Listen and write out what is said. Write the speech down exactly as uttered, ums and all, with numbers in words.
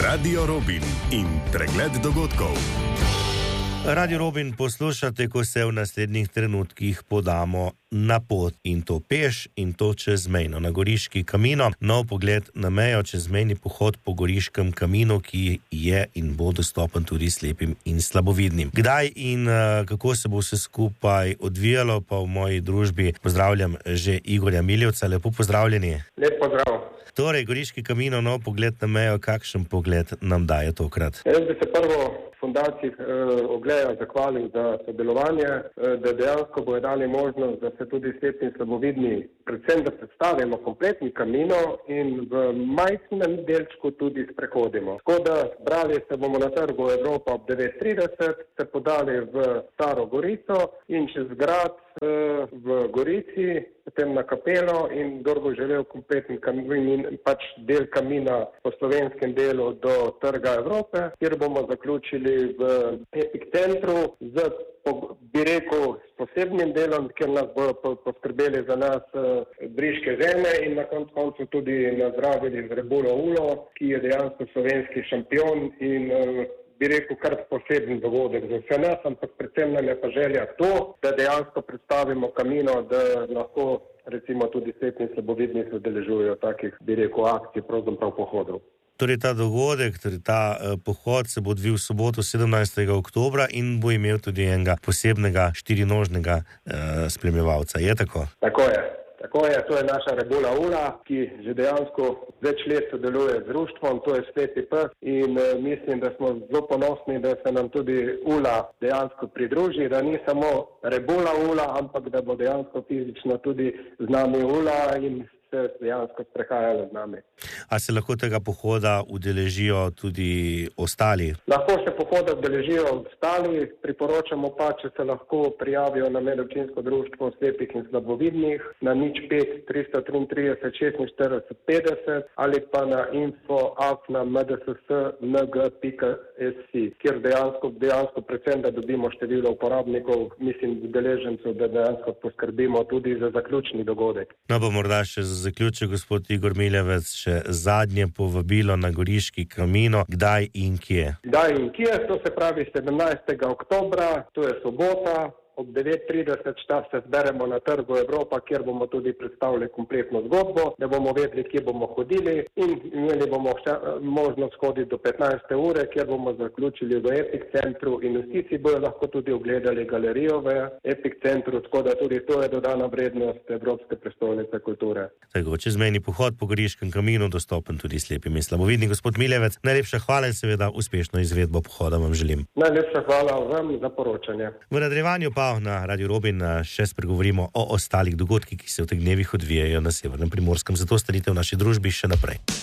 Radio Robin in pregled dogodkov. Radio Robin poslušate, ko se v naslednjih trenutkih podamo na pot, in to peš, in to čezmejno, na Goriški Kamino. Nov pogled na mejo, čezmejni pohod po Goriškem Kaminu, ki je in bo dostopen tudi slepim in slabovidnim. Kdaj in uh, kako se bo vse skupaj odvijalo, pa v moji družbi pozdravljam že Igorja Miljevca. Lepo pozdravljeni. Lep pozdrav. Torej, Goriški Kamino, nov pogled na mejo, kakšen pogled nam daje tokrat? Jaz bi se prvo fundaciji eh, Ogleja zahvalil za sodelovanje, eh, da dejansko bojo dali možnost, da se tudi slepi in slabovidni, predvsem da predstavimo kompletni Kamino in v majhnem delčku tudi sprehodimo. Tako da brali se bomo na trgu Evropa ob devet trideset, se podali v Staro Gorico in čez grad eh, v Gorici, potem na Kapelo, in kdor bo želel kompletni kamin, pač del Kamina po slovenskem delu do Trga Evrope, kjer bomo zaključili v epicentru z, bi rekel, s posebnim delom, kjer nas bodo poskrbeli za nas briške žene in na koncu koncu tudi nazdravili z Rebulo Ulo, ki je dejansko slovenski šampion in bi rekel, kar poseben dogodek za vse nas, ampak predvsem nam je pa želja to, da dejansko predstavimo Kamino, da lahko recimo tudi slepi in slabovidni se udeležujejo takih, bi rekel, akcij, pravzaprav pohodov. Torej ta dogodek, torej ta eh, pohod se bo odvil v soboto sedemnajstega oktobra in bo imel tudi enega posebnega štirinožnega eh, spremljevalca. Je tako? Tako je. Tako je, to je naša Rebula Ula, ki že dejansko več let sodeluje z društvom, to je slepi pes in e, mislim, da smo zelo ponosni, da se nam tudi Ula dejansko pridruži, da ni samo Rebula Ula, ampak da bo dejansko fizično tudi z nami Ula in se dejansko sprehajala z nami. A se lahko tega pohoda udeležijo tudi ostali? Lahko se pohoda udeležijo ostali, priporočamo pa, če se lahko prijavijo na medobčinsko društvo slepih in slabovidnih na nič pet tristo triintrideset šestinštirideset petdeset ali pa na info afna mdss ng pika si, kjer dejansko, dejansko predvsem, da dobimo število uporabnikov, mislim, udeležencev, da dejansko poskrbimo tudi za zaključni dogodek. No, pa morda še za zaključek, gospod Igor Miljevec, še zadnje povabilo na Goriški Kamino, kdaj in kje? Kdaj in kje, to se pravi sedemnajstega oktobra, to je sobota, ob devet trideset čas se zberemo na Trgu Evropa, kjer bomo tudi predstavili kompletno zgodbo, da bomo vedeli, kje bomo hodili, in imeli bomo še možnost hoditi do petnajste ure, kjer bomo zaključili v epicentru in vsi si bojo lahko tudi ogledali galerijo v epicentru, tako da tudi to je dodana vrednost Evropske prestolnice kulture. Tako, čezmejni pohod po Goriškem Kaminu, dostopen tudi slepim in slabovidnim. Gospod Miljevec, najlepša hvala in seveda uspešno izvedbo pohoda vam želim. Najlepša hvala vam za poročanje. V nadaljevanju pa na Radio Robin še spregovorimo o ostalih dogodkih, ki se v teh dnevih odvijajo na severnem Primorskem. Zato stanite v naši družbi še naprej.